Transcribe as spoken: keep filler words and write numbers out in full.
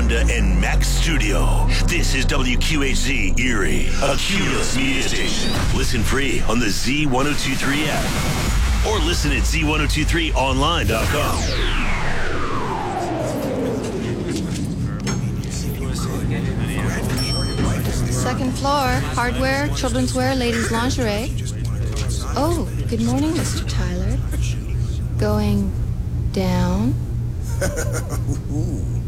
Honda and Mack Studio. This is W Q H Z Erie, a Cumulus media station. Listen free on the Z ten twenty-three app or listen at Z ten twenty-three online dot com. Second floor, hardware, children's wear, ladies' lingerie. Oh, good morning, Mister Tyler. Going down?